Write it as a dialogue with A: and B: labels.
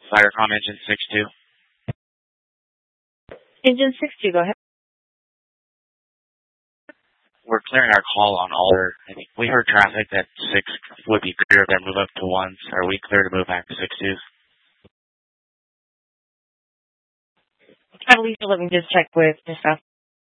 A: Firecom Engine 6-2.
B: Engine 6-2, go ahead.
A: We're clearing our call on all. We heard traffic that 6 would be clear, then move up to 1s. Are we clear to move back to 6-2s?
B: I believe so. Let me just check with the staff.